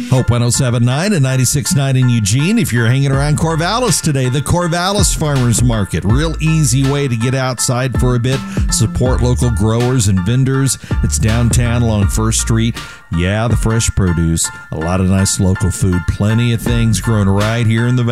Hope 107.9 and 96.9 in Eugene. If you're hanging around Corvallis today, the Corvallis Farmers Market. Real easy way to get outside for a bit, support local growers and vendors. It's downtown along 1st Street. Yeah, the fresh produce, a lot of nice local food, plenty of things grown right here in the